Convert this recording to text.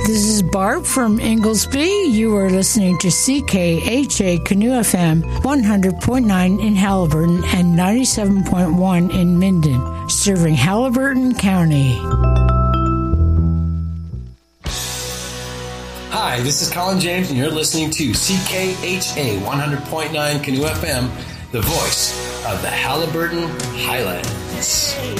This is Barb from Inglesby. You are listening to CKHA Canoe FM 100.9 in Haliburton and 97.1 in Minden, serving Haliburton County. Hi, this is Colin James, and you're listening to CKHA 100.9 Canoe FM, the voice of the Haliburton Highlands.